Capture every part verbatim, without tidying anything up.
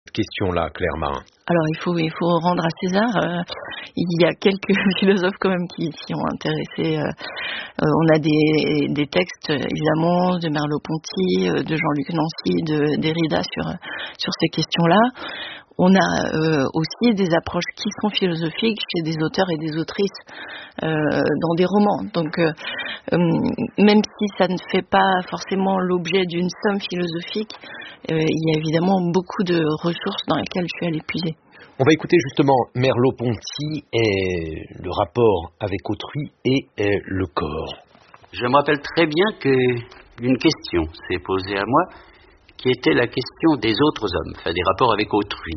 question-là, Claire Marin? Alors, il faut, il faut rendre à César. Euh, il y a quelques philosophes quand même qui s'y ont intéressés. Euh, euh, on a des, des textes, évidemment, de Merleau-Ponty, euh, de Jean-Luc Nancy, de, Derrida sur, sur ces questions-là. On a euh, aussi des approches qui sont philosophiques chez des auteurs et des autrices euh, dans des romans. Donc, euh, euh, même si ça ne fait pas forcément l'objet d'une somme philosophique, euh, il y a évidemment beaucoup de ressources dans lesquelles je suis allée puiser. On va écouter justement Merleau-Ponty et le rapport avec autrui et, et le corps. Je me rappelle très bien qu'une question s'est posée à moi, qui était la question des autres hommes, enfin des rapports avec autrui.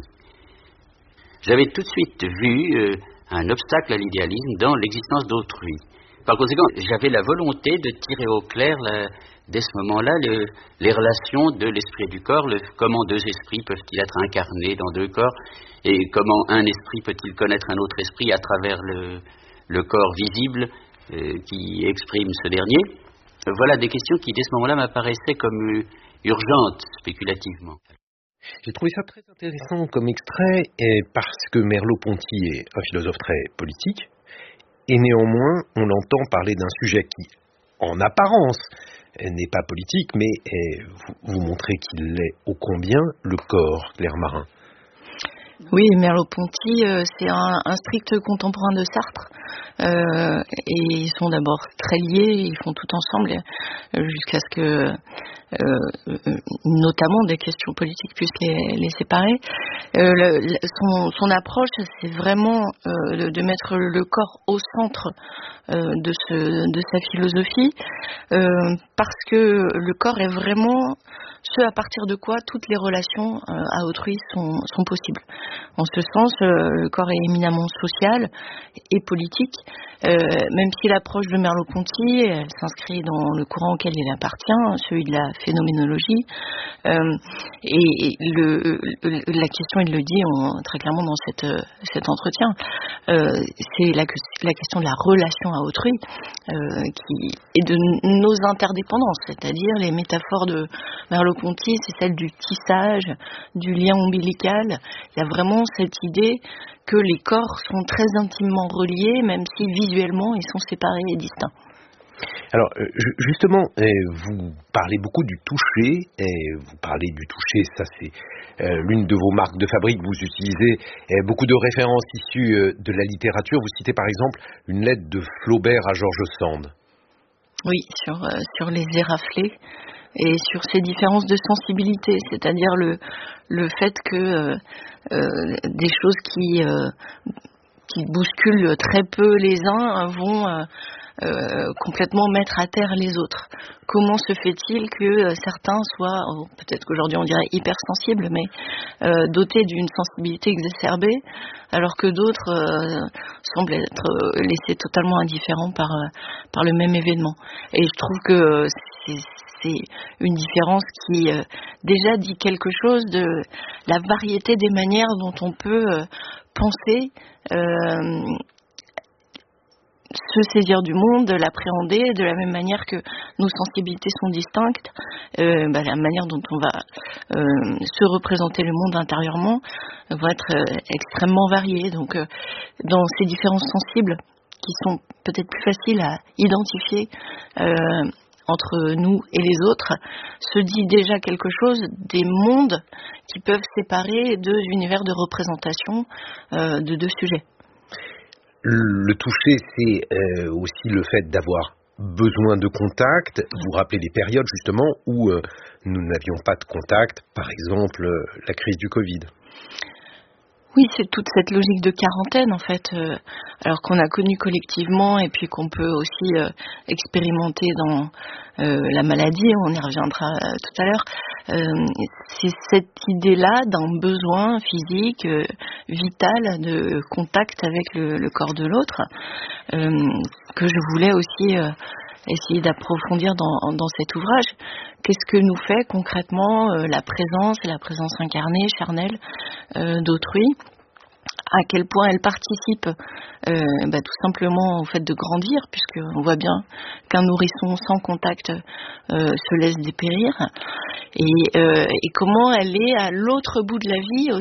J'avais tout de suite vu euh, un obstacle à l'idéalisme dans l'existence d'autrui. Par conséquent, j'avais la volonté de tirer au clair, la, dès ce moment-là, le, les relations de l'esprit et du corps, le, comment deux esprits peuvent-ils être incarnés dans deux corps, et comment un esprit peut-il connaître un autre esprit à travers le, le corps visible euh, qui exprime ce dernier. Voilà des questions qui, dès ce moment-là, m'apparaissaient comme euh, urgentes, spéculativement. J'ai trouvé ça très intéressant comme extrait, et parce que Merleau-Ponty est un philosophe très politique, et néanmoins, on l'entend parler d'un sujet qui, en apparence, n'est pas politique, mais est, vous, vous montrez qu'il l'est ô combien, le corps, Claire Marin. Oui, Merleau-Ponty, euh, c'est un, un strict contemporain de Sartre, euh, et ils sont d'abord très liés, ils font tout ensemble, euh, jusqu'à ce que, euh, notamment, des questions politiques puissent les, les séparer. Euh, le, son, son approche, c'est vraiment euh, de, de mettre le corps au centre euh, de, ce, de sa philosophie, euh, parce que le corps est vraiment ce à partir de quoi toutes les relations euh, à autrui sont, sont possibles. En ce sens, euh, le corps est éminemment social et politique, euh, même si l'approche de Merleau-Ponty, elle s'inscrit dans le courant auquel il appartient, celui de la phénoménologie. Euh, et et le, le, la question, il le dit on, très clairement dans cette, cet entretien, euh, c'est la, la question de la relation à autrui, euh, qui est de nos interdépendances, c'est-à-dire les métaphores de Merleau-Ponty, c'est celle du tissage, du lien ombilical. Il y a vraiment cette idée que les corps sont très intimement reliés, même si visuellement ils sont séparés et distincts. Alors, justement, vous parlez beaucoup du toucher, et vous parlez du toucher, ça c'est l'une de vos marques de fabrique, vous utilisez beaucoup de références issues de la littérature. Vous citez par exemple une lettre de Flaubert à George Sand. Oui, sur, euh, sur les éraflés et sur ces différences de sensibilité, c'est-à-dire le, le fait que euh, euh, des choses qui, euh, qui bousculent très peu les uns vont euh, euh, complètement mettre à terre les autres. Comment se fait-il que euh, certains soient, oh, peut-être qu'aujourd'hui on dirait hypersensibles, mais euh, dotés d'une sensibilité exacerbée, alors que d'autres euh, semblent être euh, laissés totalement indifférents par, euh, par le même événement. Et je trouve que euh, c'est, c'est une différence qui euh, déjà dit quelque chose de la variété des manières dont on peut euh, penser, euh, se saisir du monde, l'appréhender de la même manière que nos sensibilités sont distinctes, euh, bah, la manière dont on va euh, se représenter le monde intérieurement va être euh, extrêmement variée. Donc, euh, dans ces différences sensibles qui sont peut-être plus faciles à identifier euh, entre nous et les autres, se dit déjà quelque chose des mondes qui peuvent séparer deux univers de représentation euh, de deux sujets. Le toucher, c'est euh, aussi le fait d'avoir besoin de contact. Vous rappelez les périodes justement où euh, nous n'avions pas de contact, par exemple euh, la crise du Covid. Oui, c'est toute cette logique de quarantaine en fait, euh, alors qu'on a connu collectivement et puis qu'on peut aussi euh, expérimenter dans euh, la maladie, on y reviendra euh, tout à l'heure. Euh, c'est cette idée-là d'un besoin physique, euh, vital, de contact avec le, le corps de l'autre, euh, que je voulais aussi euh, essayer d'approfondir dans, dans cet ouvrage. Qu'est-ce que nous fait concrètement euh, la présence, et la présence incarnée, charnelle euh, d'autrui? À quel point elle participe euh, bah, tout simplement au fait de grandir, puisqu'on voit bien qu'un nourrisson sans contact euh, se laisse dépérir, et, euh, et comment elle est à l'autre bout de la vie